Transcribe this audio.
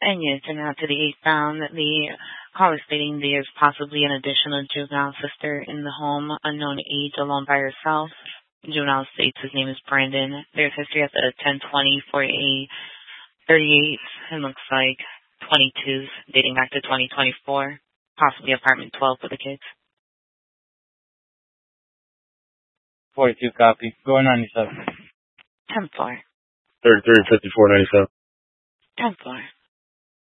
And yes, and now to the eastbound, the caller stating there's possibly an additional juvenile sister in the home, unknown age, alone by herself. Juvenile states his name is Brandon. There's history at the 1020 for a 38, and looks like 22s, dating back to 2024, possibly apartment 12 for the kids. 42 copy. Going 97. 10 floor. 33 and 54, 97. 10 floor.